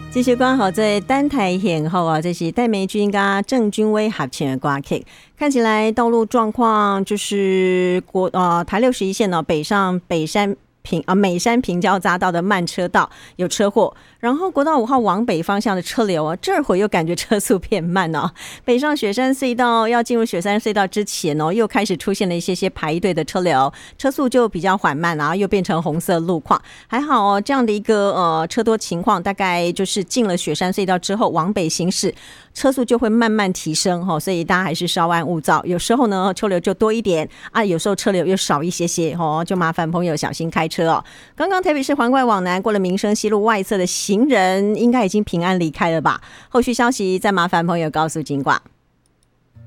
继续关好在单台险后啊，这是戴美君跟郑君威合唱的歌曲。看起来道路状况就是台61线呢，北上美山平交匝道的慢车道有车祸，然后国道5号往北方向的车流啊，这会又感觉车速变慢哦。北上雪山隧道要进入雪山隧道之前哦，又开始出现了一些排队的车流，车速就比较缓慢，然后又变成红色路况。还好哦，这样的一个车多情况，大概就是进了雪山隧道之后往北行驶，车速就会慢慢提升哦，所以大家还是稍安勿躁。有时候呢车流就多一点啊，有时候车流又少一些些哦，就麻烦朋友小心开车哦。刚刚台北市环快往南过了民生西路外侧的行人应该已经平安离开了吧？后续消息再麻烦朋友告诉警广。